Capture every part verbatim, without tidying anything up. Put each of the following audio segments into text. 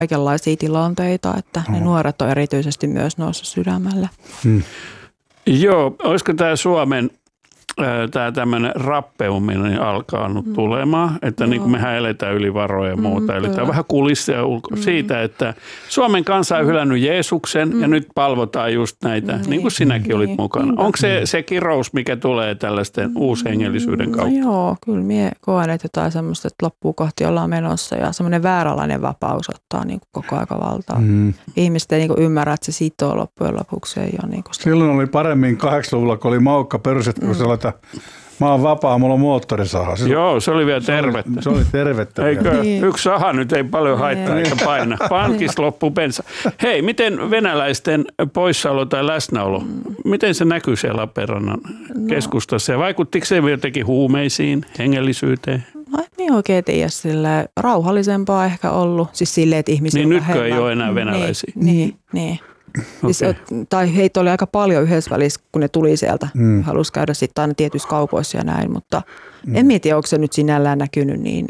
kaikenlaisia tilanteita, että ne nuoret on erityisesti myös noussut sydämelle. Hmm. Joo, olisiko tämä Suomen tämä tämmöinen rappeuminen alkaa nyt mm. tulemaan, että niin kuin mehän eletään yli varoja ja muuta, mm, eli tämä on vähän kulissia ulko mm. siitä, että Suomen kansa on hylännyt Jeesuksen mm. ja nyt palvotaan just näitä, mm. niin kuin sinäkin olit mm. mukana. Onko se, se kirous, mikä tulee tällaisten uushengellisyyden kautta? No joo, kyllä minä koen, että jotain semmoista, että loppuun kohti ollaan menossa ja semmoinen vääränlainen vapaus ottaa niin kuin koko aika valtaa. Mm. Ihmiset ei niin kuin ymmärrä, että se sitoo loppujen lopuksi. Ei ole niin kuin silloin oli paremmin kahdeksankymmentäluvulla, kun oli maukka perustettu, kun mm. mä oon vapaa, mulla on moottorisaha. Se Joo, se oli vielä tervettä. Se oli, se oli tervettä. Eikö? Niin. Yksi saha nyt ei paljon haittaa eikä paina. Pankissa loppuu bensa. Hei, miten venäläisten poissaolo tai läsnäolo, miten se näkyy siellä Lappeenrannan keskustassa? Ja vaikuttiko se jotenkin huumeisiin, hengellisyyteen? No niin oikein tiedä, silleen rauhallisempaa ehkä ollut. Siis silleen, että ihmisiä niin nytkö ei ole enää venäläisiä? Niin, niin. niin. Okay. Siis, tai heitä oli aika paljon yhdessä välissä, kun ne tuli sieltä. Mm. Halusi käydä sitten aina tietyissä kaupoissa ja näin, mutta mm. en mieti, onko se nyt sinällään näkynyt niin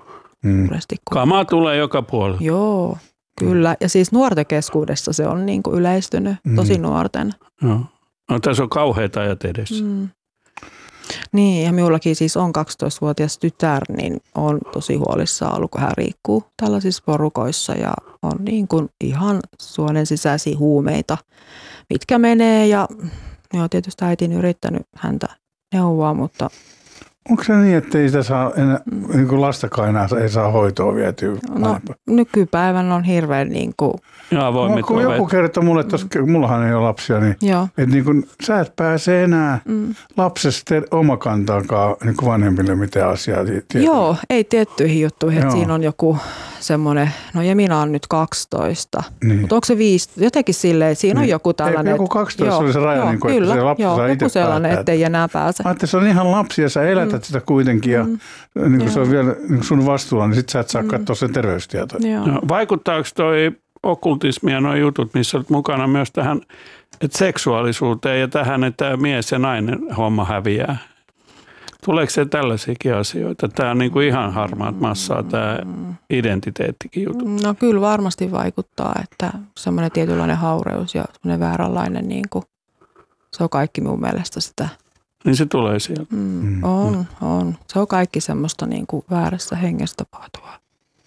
mm. suuresti. Kamaa tulee joka puolella. Joo, kyllä. Ja siis nuorten keskuudessa se on niin kuin yleistynyt, mm. tosi nuorten. No. no tässä on kauheita ajat edessä. Mm. Niin, ja minullakin siis on kaksitoistavuotias tytär, niin on tosi huolissaan ollut, kun hän liikkuu tällaisissa porukoissa ja on niin kuin ihan suonen sisäisiä huumeita, mitkä menee ja joo, tietysti äitin yrittänyt häntä neuvoa, mutta onko se niin, että ei sitä saa enää, niin kuin lastakaan enää ei saa hoitoa vietyä? No nykypäivän on hirveän niin kuin Joo, no, kun joku kertoo mulle, että mm. mullahan ei ole lapsia, niin, että niin kun, sä et pääse enää mm. lapsesta omakantaakaan niin vanhemmille mitään asiaa. Tietää. Joo, ei tiettyihin juttuihin, että siinä on joku semmoinen, no Jemina on nyt kaksitoista, niin. Mutta onko se viisi, jotenkin silleen, että siinä niin. on joku tällainen. Ei, joku kaksitoista oli se raja, joo, niin kuin, kyllä, että se lapsi joo, saa itse sellainen, että ei enää pääse. Mä ajattelin, se on ihan lapsi ja sä elätät mm. sitä kuitenkin ja mm. niin kuin se on vielä niin sun vastuulla, niin sit sä et saa mm. katsoa sen terveystietoja. No, vaikuttaako toi okkultismi ja nuo jutut, missä olet mukana myös tähän että seksuaalisuuteen ja tähän, että mies ja nainen homma häviää? Tuleeko se tällaisiakin asioita? Tämä on niin kuin ihan harmaat massaa, tämä identiteettikin juttu. No kyllä varmasti vaikuttaa, että semmoinen tietynlainen haureus ja semmoinen vääränlainen, niin kuin, se on kaikki mun mielestä sitä. Niin se tulee sieltä. Mm, on, on. Se on kaikki semmoista niin kuin väärässä hengessä tapahtuvaa.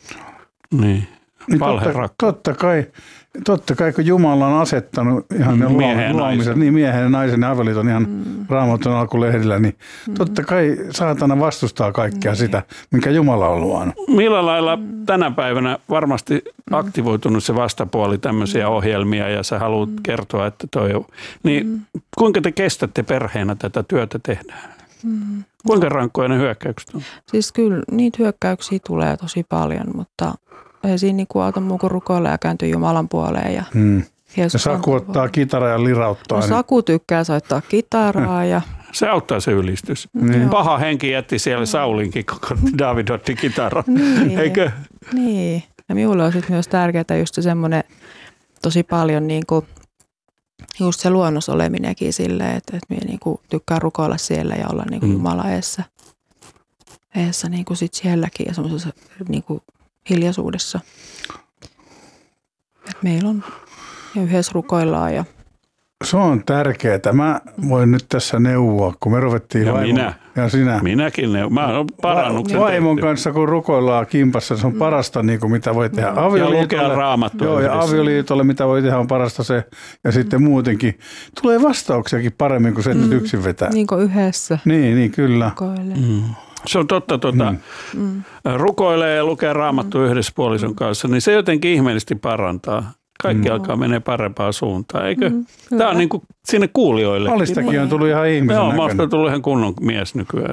Niin. Niin totta, totta, kai, totta kai, kun Jumala on asettanut ihan ne miehen luomiset, niin miehen ja naisen ja avioliiton ihan mm. Raamatun alkulehdillä, niin mm. totta kai saatana vastustaa kaikkea mm. sitä, minkä Jumala on luonut. Millä lailla mm. tänä päivänä varmasti aktivoitunut se vastapuoli tämmöisiä ohjelmia ja sä haluat mm. kertoa, että toi on. Niin mm. kuinka te kestätte perheenä tätä työtä tehdään? Mm. Kuinka rankkoja ne hyökkäykset on? Siis kyllä niitä hyökkäyksiä tulee tosi paljon, mutta ei siinä niin auta muu kuin rukoilla ja kääntyy Jumalan puoleen. Ja, hmm. ja Saku ottaa kitaraa ja lirauttaa. No, niin. Saku tykkää soittaa kitaraa. Ja se auttaa se ylistys. Niin. Paha henki jätti siellä Saulinkin, kun David otti kitaran. Niin. Eikö? Niin. Ja minulle on sitten myös tärkeää just se semmoinen tosi paljon niin kuin just se luonnos oleminenkin silleen, että, että minä niin kuin tykkään rukoilla siellä ja olla niin kuin hmm. Jumala eessä. Eessä niin kuin sit sielläkin ja semmoisessa niin kuin hiljaisuudessa. Et meillä on ja yhdessä rukoillaan. Ja se on tärkeää. Mä voin nyt tässä neuvoa, kun me ruvettiin ja vaimon, minä. Ja sinä. Minäkin neuvon. Mä oon parannuksen vaimon tehty. kanssa, kun rukoillaan kimpassa, se on parasta, niin kuin mitä voi tehdä avioliitolle. Ja lukea Raamattua. Joo, ja avioliitolle, mitä voi tehdä, on parasta se. Ja sitten muutenkin. Tulee vastauksiakin paremmin kuin se, että mm. yksin vetää. Niin kuin yhdessä. Niin, niin kyllä. Mm. Se on totta, tuota, mm. rukoilee ja lukee Raamattua mm. yhdessä puolison kanssa, niin se jotenkin ihmeellisesti parantaa. Kaikki mm. alkaa menee parempaan suuntaan, eikö? Mm, tämä on niin kuin sinne kuulijoille. Alistakin on tullut ihan ihmisen Joo, näköinen. mä oon tullut ihan kunnon mies nykyään.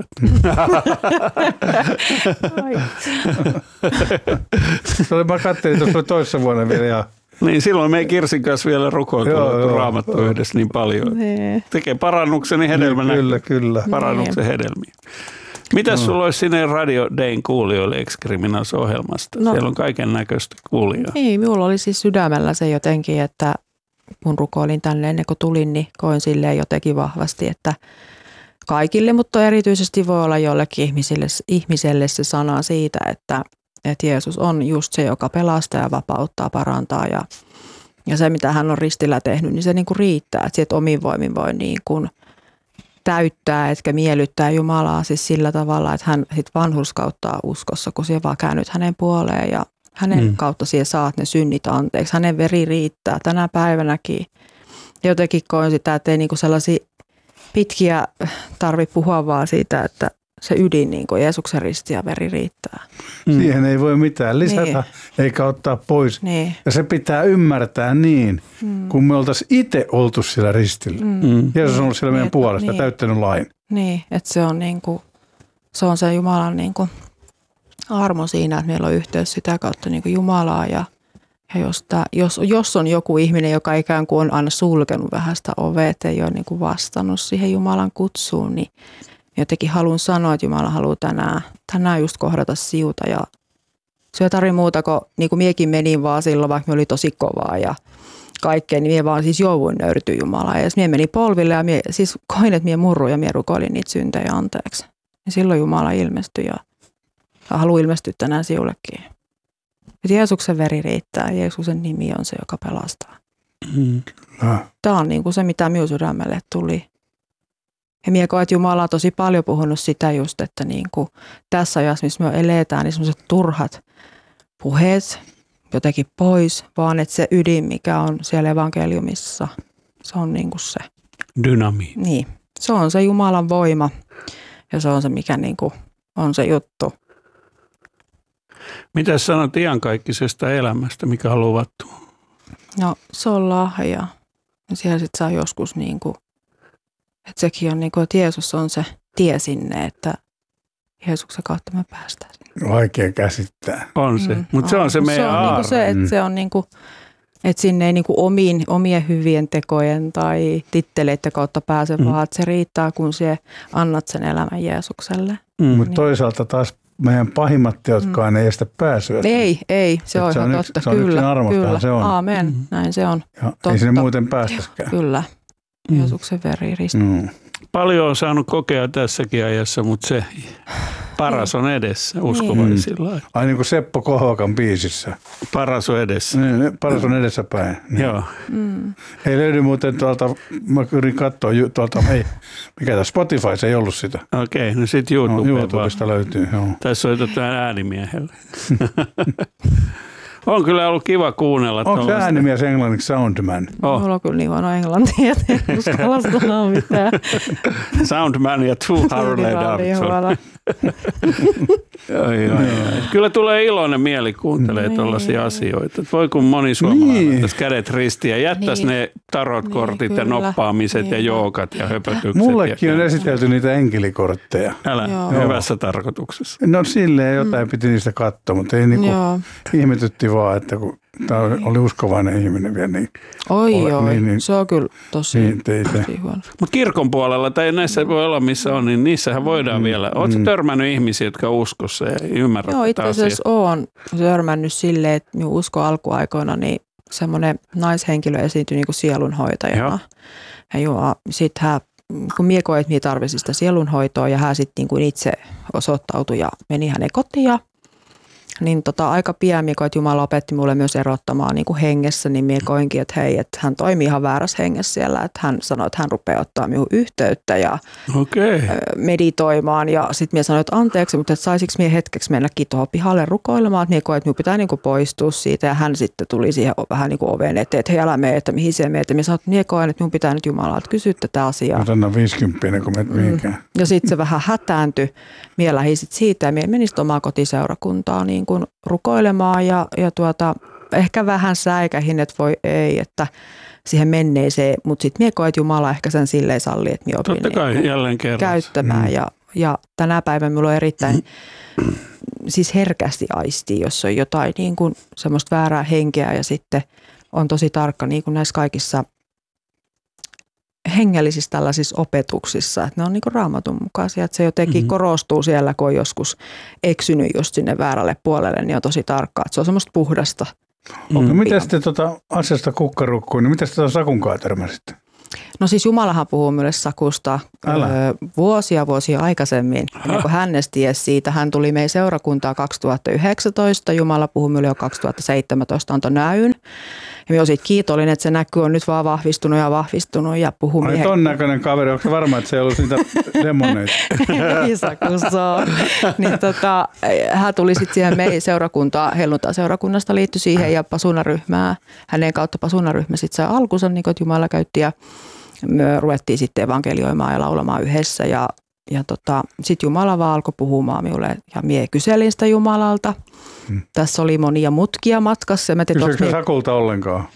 Mä katselin, tuossa oli toissa vuonna vielä. Ja niin silloin me ei Kirsin kanssa vielä rukoiltu Raamattua yhdessä niin paljon. Nee. Tekee parannuksen hedelmänä. Kyllä, kyllä. Parannuksen nee. hedelmiä. Mitäs no. sulla olisi sinne Radio Dayn kuulijoille Ex-Criminals-ohjelmasta? No. Siellä on kaiken näköistä kuulijaa. Ei, minulla oli siis sydämellä se jotenkin, että kun rukoilin tänne ennen kuin tulin, niin koin silleen jotenkin vahvasti, että kaikille, mutta erityisesti voi olla jollekin ihmiselle, ihmiselle se sana siitä, että että Jeesus on just se, joka pelastaa ja vapauttaa, parantaa ja, ja se, mitä hän on ristillä tehnyt, niin se niin kuin riittää, että sieltä omin voimin voi niin kuin täyttää, etkä miellyttää Jumalaa siis sillä tavalla, että hän sit vanhurskauttaa uskossa, kun siellä vaan käännyt hänen puoleen ja hänen mm. kautta siellä saat ne synnit anteeksi. Hänen veri riittää tänä päivänäkin. Jotenkin koen sitä, että ei niinku sellaisia pitkiä tarvitse puhua vaan siitä, että se ydin, niin kuin Jeesuksen risti ja veri riittää. Mm. Siihen ei voi mitään lisätä niin. eikä ottaa pois. Niin. Ja se pitää ymmärtää niin, mm. kun me oltaisiin itse oltu siellä ristillä. Mm. Jeesus on ollut siellä meidän niin, puolesta niin. täyttänyt lain. Niin, että se on, niin kuin, se, on se Jumalan niin kuin armo siinä, että meillä on yhteys sitä kautta niin kuin Jumalaa. Ja, ja jos, tää, jos, jos on joku ihminen, joka ikään kuin on aina sulkenut vähän sitä ovea, että ei ole niin kuin vastannut siihen Jumalan kutsuun, niin jotenkin haluan sanoa, että Jumala haluaa tänään, tänään just kohdata siuta. Ja se ei tarvitse muuta kuin, niin kuin miekin menin vaan silloin, vaikka me oli tosi kovaa ja kaikkea, niin mie vaan siis jouduin nöyrtyä Jumalaa. Ja mie meni polville ja mie siis koin, että mie murruin ja mie rukoilin niitä syntejä anteeksi. Ja silloin Jumala ilmestyi ja, ja haluaa ilmestyä tänään siullekin. Että Jeesuksen veri riittää. Jeesuksen nimi on se, joka pelastaa. Mm. Tämä on niin kuin se, mitä minun sydämelle tuli. Ja mie koen, että Jumala on tosi paljon puhunut sitä just, että niin kuin tässä ajassa, missä me eletään, niin sellaiset turhat puheet jotenkin pois, vaan että se ydin, mikä on siellä evankeliumissa, se on niin kuin se. Dynami. Niin, se on se Jumalan voima ja se on se, mikä niin kuin on se juttu. Mitä sanot iankaikkisesta elämästä, mikä on luvattu? No se on lahja. Ja siellä sitten saa joskus niin kuin, että sekin on niin kuin, että Jeesus on se tie sinne, että Jeesuksen kautta me päästään sinne. Vaikea käsittää. On se, mm, mutta se on se meidän se on aarre. Niin se, että se on niin kuin, että sinne ei niin kuin omiin, omien hyvien tekojen tai titteleiden kautta pääse, mm. vaan että se riittää, kun se annat sen elämän Jeesukselle. Mm. Mutta niin. Toisaalta taas meidän pahimmat teotkaan mm. ei estä pääsyä. Ei, ei, se on ihan totta. Se on kyllä, yksin armostahan kyllä. se on. Aamen, mm. näin se on. Ja ei sinne muuten päästäskään. Kyllä, Jeesuksen veri risti. Mm. Paljon on saanut kokea tässäkin ajassa, mutta se paras on edessä uskovaisilla. Mm. Ai niin kuin Seppo Kohvakan biisissä. Paras on edessä. Niin, paras on edessäpäin. Niin. Joo. Mm. Ei löydy muuten tuolta, mä yritin katsoa tuolta, ei, mikä tämä Spotify, se ei ollut sitä. Okei, okay, no sitten YouTube. No, YouTubesta löytyy, joo. Tai soitetaan äänimiehelle. On kyllä ollut kiva kuunnella. Onko se äänimies englanniksi Soundman? Oh. Mulla on kyllä niin huono englantia, että en uskalla sanoa mitään. Soundman ja Two Harley Davidson. Kyllä tulee iloinen mieli kuuntelee niin, tuollaisia niin, asioita. Voi kun moni suomalainen niin. Tässä kädet ristiä, jättäisi niin. ne tarotkortit niin, ja noppaamiset niin. ja joogat ja höpötykset. Mullekin ja on esitelty niitä enkelikortteja. Älä, Joo. hyvässä tarkoituksessa. No silleen jotain mm. piti niistä katsoa, mutta ei niinku ihmetytti vaan, että kun tämä oli uskovainen ihminen vielä. Niin oi joo, niin, niin, se on kyllä tosi, niin, tosi huono. Mutta kirkon puolella, tai näissä voi olla missä on, niin niissähän voidaan mm. vielä. Oletko mm. törmännyt ihmisiä, jotka on uskossa ja ymmärrät Joo, itse asiassa olen törmännyt silleen, että minun usko alkuaikoina, niin semmoinen naishenkilö esiintyi niin kuin sielunhoitajana. Ja, ja sitten hän, kun minä koin, että minä tarvitsin sitä sielunhoitoa ja hän sitten niin itse osoittautui ja meni hänen kotiin. Niin tota, aika pian minä koin, että Jumala opetti minulle myös erottamaan niin kuin hengessä, niin minä koinkin, että hei, että hän toimii ihan väärässä hengessä siellä, että hän sanoi, että hän rupeaa ottaa minun yhteyttä ja okay. meditoimaan ja sitten minä sanoin, että anteeksi, mutta että saisinko minä hetkeksi mennäkin tuohon pihalle rukoilemaan, että minä koin, että minun pitää niin kuin poistua siitä ja hän sitten tuli siihen vähän niin kuin oven eteen, että hei älä mene, että mihin se meet ja minä sanoin, että minä koin, että minun pitää nyt Jumalalta kysyä tätä asiaa. Mutta anna viisikymppinen, kun menet mihinkään. Mm. Ja sitten se vähän hätääntyi, minä lähdin sitten siitä ja minä menin sitten omaa kotiseurakuntaa niin kuin rukoilemaan ja, ja tuota, ehkä vähän säikähin, että voi ei, että siihen menneeseen, mutta sitten minä koen, että Jumala ehkä sen silleen salli, että minä opin niin käyttämään. Mm. Ja, ja tänä päivänä minulla on erittäin siis herkästi aistii, jos on jotain niin kuin semmoista väärää henkeä ja sitten on tosi tarkka niin kuin näissä kaikissa hengellisissä tällaisissa opetuksissa, että ne on niin kuin Raamatun mukaisia, että se jotenkin mm-hmm. korostuu siellä, kun on joskus eksynyt just sinne väärälle puolelle, niin on tosi tarkkaa, että se on semmoista puhdasta. Mm. No mitä sitten tuota asiasta kukkarukkuun, niin mitä sitten Sakunkaan törmäsitte? No siis Jumalahan puhuu minulle Sakusta ö, vuosia vuosia aikaisemmin, ennen kuin hän edes tiesi siitä. Hän tuli meidän seurakuntaa kaksituhattayhdeksäntoista, Jumala puhui minulle jo kaksituhattaseitsemäntoista, antoi näyn. Ja minä olen siitä kiitollinen, että se näky on nyt vaan vahvistunut ja vahvistunut ja puhuu miehen. Ai ton näköinen kaveri, onko se varma, että se ei ollut niitä demoneita? Ei Sakussa on. Niin tota, hän tuli sitten siihen meidän seurakuntaan, helluntai-seurakunnasta liittyi siihen ja pasunaryhmää. Hänen kautta pasunaryhmä sitten sai alkunsa, niin kuin Jumala käytti ja me ruvettiin sitten evankelioimaan ja laulamaan yhdessä ja, ja tota, sitten Jumala vaan alkoi puhumaan minulle ja mie kyselin sitä Jumalalta. Hmm. Tässä oli monia mutkia matkassa. Kysyykö Sakulta ollenkaan?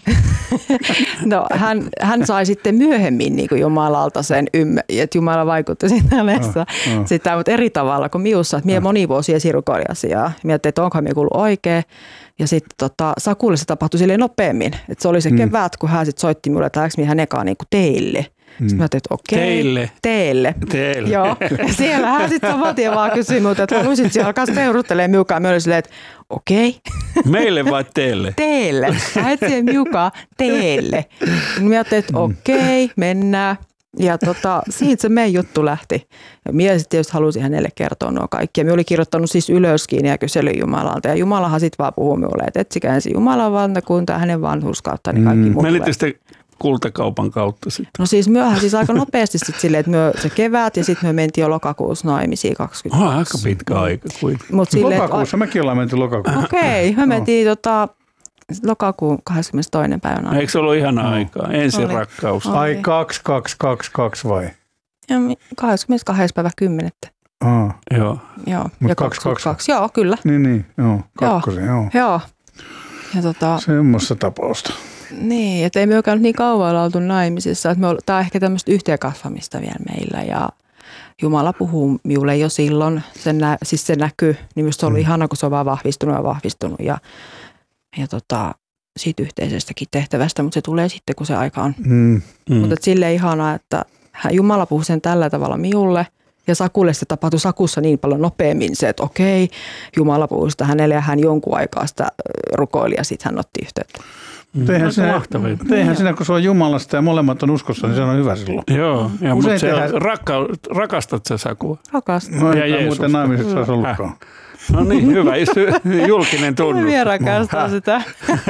No hän, hän sai sitten myöhemmin niin kuin Jumalalta sen, että Jumala vaikutti siinä hänessä oh, oh. sitä, mutta eri tavalla kuin miussa. Että mie oh. moni vuosi esirukoili asiaa. Mietin, että onkohan mie kuullut oikein. Ja sitten tota, Sakulle se tapahtui silleen nopeammin. Että se oli se hmm. kevät, kun hän sitten soitti minulle, että lähdekö minä hänen kanssaan niin kuin teille. Sitten mä ajattelin, että okei. Teille. Teille. Teille. Joo. Ja siellä hän sitten saman tien vaan kysyi minulta, että haluaisit siellä alkaa peuruttelemaan miukaan. Mä olin silleen, että okei. Meille vai teille? Teille. Lähet siihen miukaan teille. Mä ajattelin, että okei, mennään. Ja tota, siitä se meidän juttu lähti. Ja minä sitten tietysti halusin hänelle kertoa nuo kaikki. Ja minä olin kirjoittanut siis ylöskin ja kyselin Jumalalta. Ja Jumalahan sitten vaan puhui minulle, että etsikää ensin Jumalan valtakunta ja hänen vanhurskautta, niin kaikki mm. muut. Menitte sitten kultakaupan kautta sitten? No siis myöhän siis aika nopeasti sitten silleen, että myö, se kevät ja sitten me mentiin jo lokakuussa naimisiin kaksikymmentä. Oh, aika pitkä aika. Mut silleen, lokakuussa, että, mekin ollaan menty lokakuussa. Okei, okay, me mentiin no. tota, lokakuun kahdeskymmenestoinen päivänä. Eikö se ollut ihana no. aikaa? Ensin oli. Rakkaus. Oli. Ai kaksi, kaksi, kaksi, kaksi vai? Ja kahdeskymmenestoinen päivä kymmenettä. Aa. Joo. Joo. Mut ja kaksi, kaksi. kaksi. Joo, kyllä. Niin, niin. Joo, kakkosen, joo. Joo. joo. Ja tota, semmoista tapausta. Niin, että ei me olekaan niin kauan oltu naimisissa. Että me, tämä on ehkä tämmöistä yhteenkasvamista vielä meillä ja Jumala puhuu minulle jo silloin, se, nä, siis se näkyy, niin minusta se on ollut mm. ihana, kun se on vaan vahvistunut ja vahvistunut ja, ja tota, siitä yhteisestäkin tehtävästä, mutta se tulee sitten, kun se aika on. Mm. Mm. Mutta silleen ihanaa, että Jumala puhuu sen tällä tavalla minulle ja Sakulle se tapahtui Sakussa niin paljon nopeammin se, että okei, Jumala puhuu sitä hänelle ja hän jonkun aikaa sitä rukoili ja sitten hän otti yhteyttä. Mm. Eihän, sinä, eihän sinä, kun se on Jumalasta ja molemmat on uskossa, niin se on hyvä silloin. Joo, ja mutta se tehdään... rakka, rakastat sä Sakua? Rakastan. No ei muuten naimisissa olisi ollutkaan. No niin, hyvä. Julkinen tunnus. Minä rakastan sitä.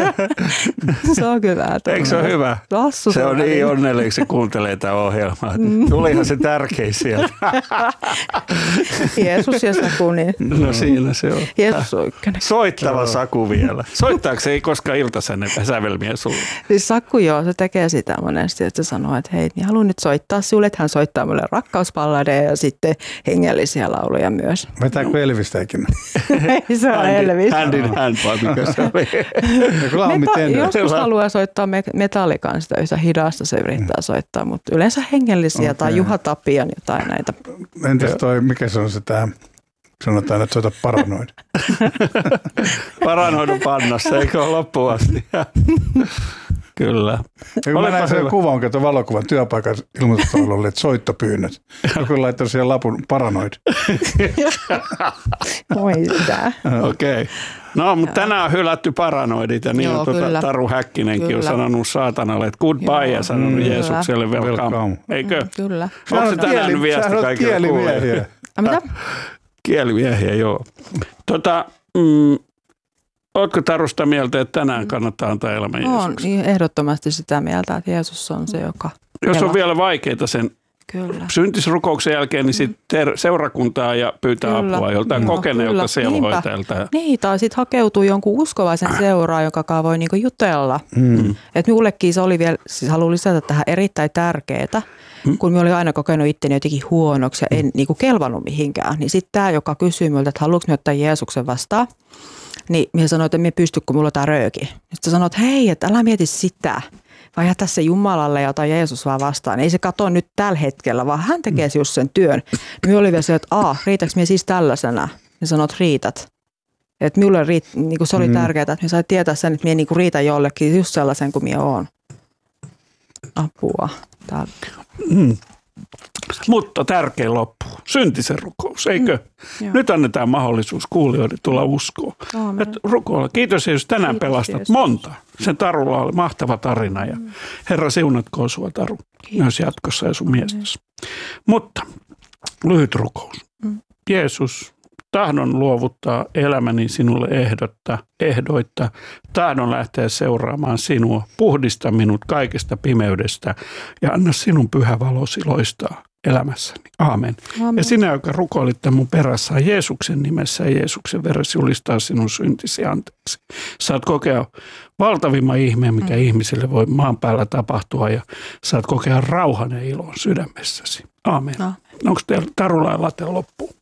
Se on hyvä. Eikö se ole hyvä? Lassu se on niin onnellinen, se kuuntelee tätä ohjelmaa. Tulihan se tärkein sieltä. Jeesus ja Saku. Niin. No siinä se on. Jeesus on ykkönen. Soittava Saku vielä. Soittaako se ei koskaan iltasävelmiä sulle? Siis Saku joo, se tekee sitä monesti, että se sanoo, että hei, niin haluan nyt soittaa sulle, että hän soittaa mulle rakkauspalladeja ja sitten hengellisiä lauluja myös. Vetääkö Elvistä ikinä? Ei se ole Elvis. Hand in hand, vai mikä se oli? Meta- joskus haluaa soittaa Metallican sitä yhtä hidasta, se yrittää soittaa, mutta yleensä hengellisiä okay. tai Juha Tapian jotain näitä. Entäs toi, mikä se on se tämä, sanotaan, että soita Paranoid. Paranoidun pannassa, eikö ole loppuun asti? Kyllä. Ja kun mä näin sen kuvan, kun valokuvan työpaikan ilmoituspalvelulle, että soittopyynnöt. Joku laittaa siihen lapun Paranoid. Oi sitä. Okei. Okay. No, mutta tänään on hylätty paranoidit ja niin on tuota, Taru Häkkinenkin kyllä. on sanonut saatanalle, että goodbye ja sanonut mm, Jeesukselle welcome. welcome. Eikö? Mm, kyllä. Onko se tänään kieli, viesti kaikille kuulijoille? Mitä? Kielimiehiä, joo. Tota, mm, ootko Tarusta mieltä, että tänään kannattaa antaa elämä Jeesukselle? Olen ehdottomasti sitä mieltä, että Jeesus on se, joka Jos on elä. vielä vaikeita sen Kyllä. syntisrukouksen jälkeen, niin sitten seurakuntaa ja pyytää kyllä. apua joltain no, kokeneelta selhoitajalta. Niin, tai sitten hakeutuu jonkun uskovaisen seuraan, joka voi niinku jutella. Mm. Että minullekin se oli vielä, siis haluan lisätä tähän erittäin tärkeää, mm. kun minä olin aina kokenut itteni jotenkin huonoksi ja en niinku kelvannut mihinkään. Niin sitten tämä, joka kysyy minulta, että haluatko minä ottaa Jeesuksen vastaan, niin minä sanoin, että minä pysty, kun minulla on tämä rööki. Sitten sanoin, että hei, että älä mieti sitä. Vai jätä se Jumalalle ja ota Jeesus vaan vastaan. Ei se katso nyt tällä hetkellä, vaan hän tekee just sen työn. Minä oli vielä se, että aah, riitäks minä siis tällaisena? Ja sanot, riität. Että minulle riit, niin se oli mm. tärkeää, että minä sain tietää sen, että minä niin riitän jollekin just sellaisen kuin minä olen. Apua. Mm. Mutta tärkein loppu, syntisen rukous, eikö? Mm, Nyt annetaan mahdollisuus kuulijoille tulla uskoon. Rukoilla. Kiitos Jeesus, tänään Kiitos, pelastat Jeesus. monta. Sen Tarulla oli mahtava tarina ja mm. Herra siunatkoon sua Taru myös jatkossa ja sun miestäsi. Mutta lyhyt rukous. Mm. Jeesus, tahdon luovuttaa elämäni sinulle ehdotta, ehdoitta. Tahdon lähteä seuraamaan sinua. Puhdista minut kaikesta pimeydestä ja anna sinun pyhä valosi loistaa elämässäni. Aamen. Aamen. Ja sinä, joka rukoilit mun perässä Jeesuksen nimessä ja Jeesuksen veressä julistaa sinun syntisi anteeksi. Saat kokea valtavimman ihmeen, mikä mm. ihmiselle voi maan päällä tapahtua ja saat kokea rauhan ja ilon sydämessäsi. Aamen. No. Onko teillä Tarulla ja Late loppuun?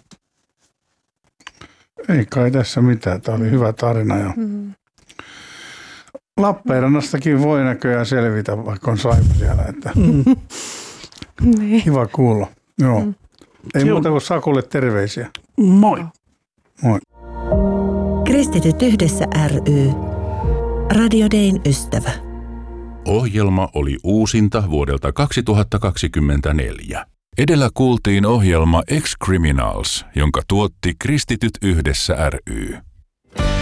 Ei kai tässä mitään. Tämä oli hyvä tarina. Ja mm. Lappeenrannastakin voi näköjään selvitä, vaikka on saipa siellä. Että mm. niin. Kiva kuulla. Joo. Mm. Ei Siu. muuta kuin Sakulle terveisiä. Moi. Moi. Kristityt yhdessä ry. Radio Dayn ystävä. Ohjelma oli uusinta vuodelta kaksituhattakaksikymmentäneljä. Edellä kuultiin ohjelma Ex-Criminals, jonka tuotti Kristityt yhdessä ry.